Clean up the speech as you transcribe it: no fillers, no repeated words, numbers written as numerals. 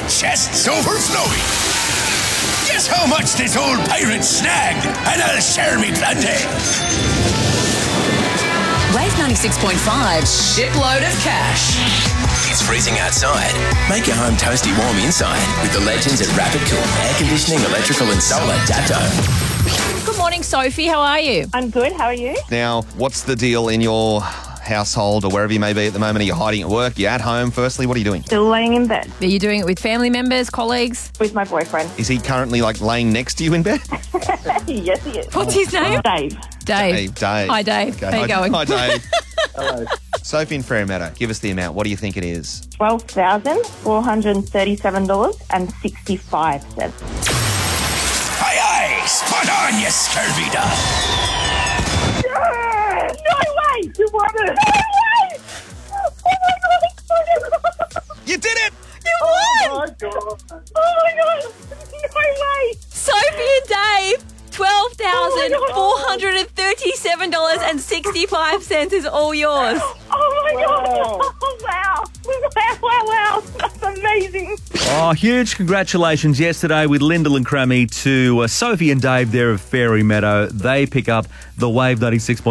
chests overflowing. Guess how much this old pirate snagged, and I'll share me plenty. Wave 96.5, shipload of cash. It's freezing outside. Make your home toasty warm inside with the legends at Rapid Cool. Air conditioning, electrical and solar. Dapto. Good morning, Sophie. How are you? I'm good. How are you? Now, what's the deal in your household or wherever you may be at the moment? Are you hiding at work? You're at home, firstly? What are you doing? Still laying in bed Are you doing it with family members, colleagues? with my boyfriend. Is he currently, laying next to you in bed? Yes, he is. What's his name? Dave. Dave. Dave. Hi, Dave. Okay. How you going? Hi, Dave. Hello. Sophie in Fairmeadow, give us the amount. What do you think it is? $12,437.65. Aye, aye, spot on, you scurvy dog. No way! You won it! No way! Oh my God! You did it! You won! Oh my God! No way! Sophie and Dave, $12,437.65 is all yours. Oh my God! Oh, wow! Wow! That's amazing! Oh, huge congratulations yesterday with Lyndall and Crammy to Sophie and Dave there of Fairy Meadow. They pick up the Wave 96.